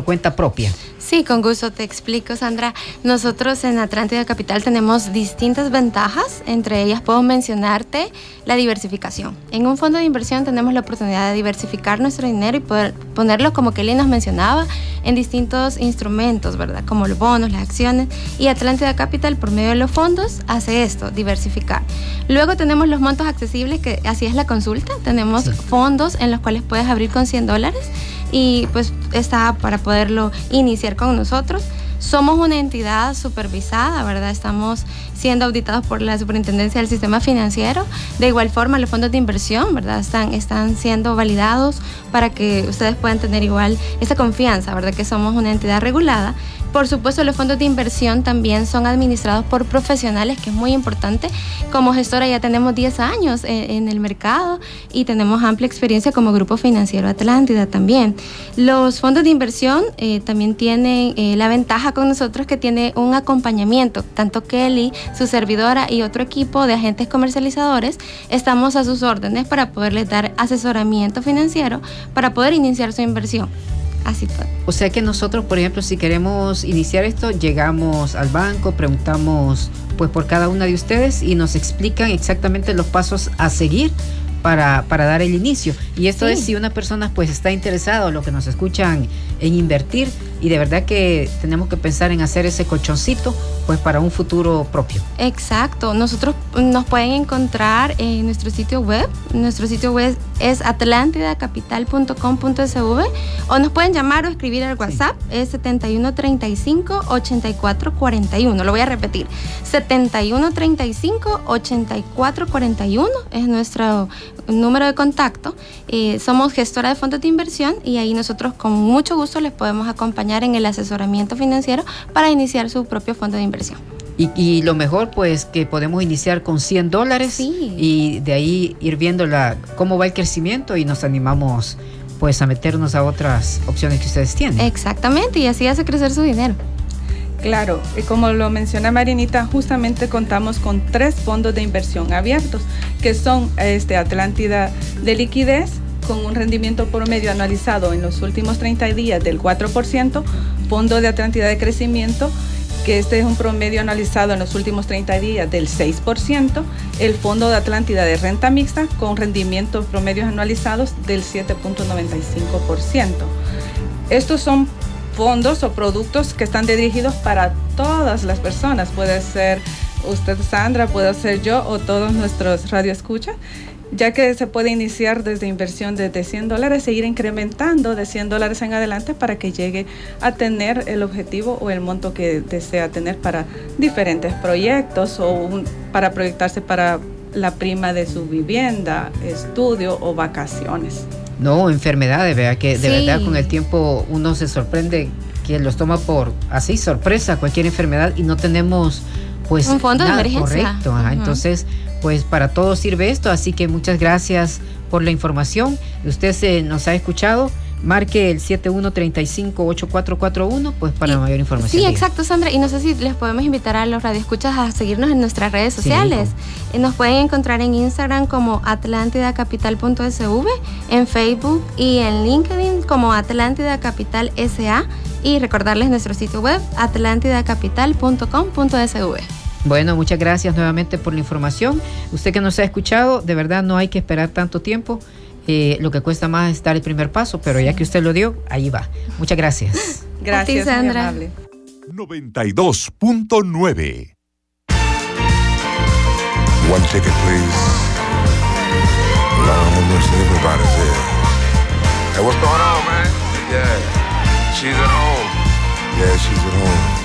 cuenta propia. Sí, con gusto te explico, Sandra. Nosotros en Atlántida Capital tenemos distintas ventajas, entre ellas puedo mencionarte la diversificación. En un fondo de inversión tenemos la oportunidad de diversificar nuestro dinero y poder ponerlo, como Kelly nos mencionaba, en distintos instrumentos, ¿verdad? Como los bonos, las acciones, y Atlántida Capital por medio de los fondos hace esto, diversificar. Luego tenemos los montos accesibles, que así es la consulta. Tenemos fondos en los cuales puedes abrir con $100 y pues está para poderlo iniciar con nosotros. Somos una entidad supervisada, ¿verdad? Estamos siendo auditados por la Superintendencia del Sistema Financiero. De igual forma, los fondos de inversión, ¿verdad? Están siendo validados para que ustedes puedan tener igual esa confianza, ¿verdad? Que somos una entidad regulada. Por supuesto, los fondos de inversión también son administrados por profesionales, que es muy importante. Como gestora ya tenemos 10 años en el mercado y tenemos amplia experiencia como Grupo Financiero Atlántida también. Los fondos de inversión también tienen la ventaja con nosotros que tiene un acompañamiento. Tanto Kelly, su servidora y otro equipo de agentes comercializadores estamos a sus órdenes para poderles dar asesoramiento financiero para poder iniciar su inversión. Así fue. O sea que nosotros, por ejemplo, si queremos iniciar esto, llegamos al banco, preguntamos pues por cada una de ustedes y nos explican exactamente los pasos a seguir para dar el inicio. Y esto es si una persona pues está interesada, o lo que nos escuchan, en invertir, y de verdad que tenemos que pensar en hacer ese colchoncito pues para un futuro propio. Exacto. Nosotros nos pueden encontrar en nuestro sitio web. Nuestro sitio web es atlantidacapital.com.sv, o nos pueden llamar o escribir al WhatsApp. Es 7135-8441. Lo voy a repetir. 7135-8441 es nuestro número de contacto. Somos gestora de fondos de inversión y ahí nosotros con mucho gusto les podemos acompañar en el asesoramiento financiero para iniciar su propio fondo de inversión. Y lo mejor pues que podemos iniciar con $100 y de ahí ir viendo cómo va el crecimiento, y nos animamos pues a meternos a otras opciones que ustedes tienen. Exactamente, y así hace crecer su dinero. Claro, como lo menciona Marianita, justamente contamos con 3 fondos de inversión abiertos, que son Atlántida de liquidez, con un rendimiento promedio anualizado en los últimos 30 días del 4%, fondo de Atlántida de crecimiento, que este es un promedio anualizado en los últimos 30 días del 6%, el fondo de Atlántida de renta mixta, con rendimientos promedios anualizados del 7.95%. Estos son fondos o productos que están dirigidos para todas las personas. Puede ser usted, Sandra, puede ser yo o todos nuestros radioescuchas, ya que se puede iniciar desde inversión desde $100, seguir incrementando de $100 en adelante para que llegue a tener el objetivo o el monto que desea tener para diferentes proyectos o para proyectarse para la prima de su vivienda, estudio o vacaciones. No, enfermedades, ¿verdad? Que de verdad con el tiempo uno se sorprende que los toma por así sorpresa cualquier enfermedad y no tenemos pues un fondo de emergencia. Correcto, entonces pues para todos sirve esto, así que muchas gracias por la información. Usted nos ha escuchado, marque el 7135-8441 pues para mayor información. Sí, exacto, Sandra, y no sé si les podemos invitar a los radioescuchas a seguirnos en nuestras redes sociales. Nos pueden encontrar en Instagram como atlantidacapital.sv, en Facebook y en LinkedIn como Atlántida Capital SA, y recordarles nuestro sitio web atlantidacapital.com.sv. Bueno, muchas gracias nuevamente por la información. Usted que nos ha escuchado, de verdad no hay que esperar tanto tiempo. Lo que cuesta más es dar el primer paso, pero ya que usted lo dio, ahí va. Muchas gracias. Gracias, Sandra. 92.9. One ticket, please. Lord have mercy, everybody's here. Hey, what's going on, man? Yeah. She's at home. Yeah, she's at home.